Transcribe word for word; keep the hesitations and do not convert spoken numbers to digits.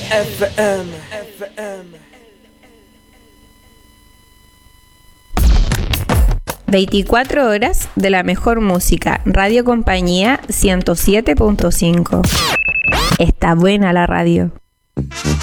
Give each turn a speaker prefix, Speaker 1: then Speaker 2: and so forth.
Speaker 1: F M. F M.
Speaker 2: veinticuatro horas de la mejor música. Radio Compañía ciento siete punto cinco. Está buena la radio.